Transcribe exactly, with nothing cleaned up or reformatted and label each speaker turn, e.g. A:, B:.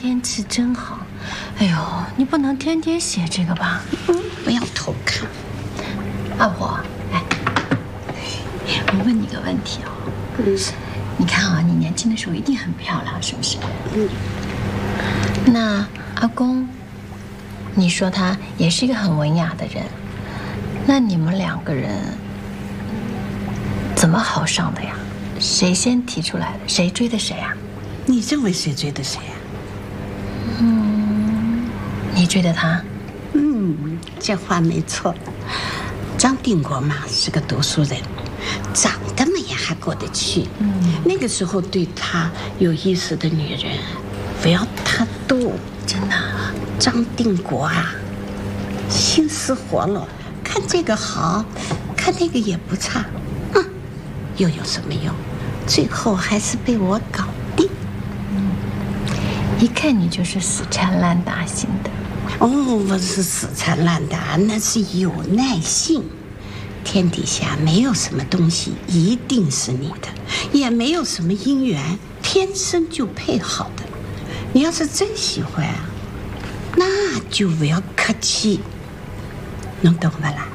A: 天气真好。哎呦，你不能天天写这个吧？
B: 嗯，不要偷看。
A: 阿婆，哎，我问你个问题哦。嗯。你看啊，你年轻的时候一定很漂亮，是不是？嗯。那阿公，你说他也是一个很文雅的人，那你们两个人怎么好上的呀？谁先提出来的？谁追的谁啊？
B: 你认为谁追的谁啊？
A: 嗯，你追的他？
B: 嗯，这话没错。张定国嘛是个读书人，长得嘛也还过得去。嗯，那个时候对他有意思的女人不要太多。
A: 真的啊？
B: 张定国啊，心思活络，看这个好，看那个也不差。嗯，又有什么用？最后还是被我搞定。
A: 嗯，一看你就是死缠烂打型的。
B: 哦，不是死缠烂打，那是有耐性。天底下没有什么东西一定是你的，也没有什么姻缘天生就配好的。你要是真喜欢啊，那就不要客气，能懂不啦？